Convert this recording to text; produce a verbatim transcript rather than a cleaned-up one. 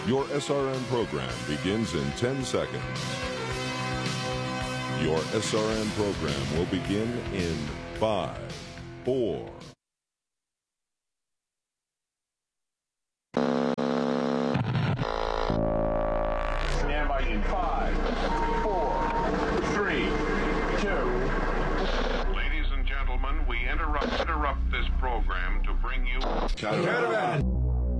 Your S R N program begins in ten seconds. Your S R N program will begin in five, four,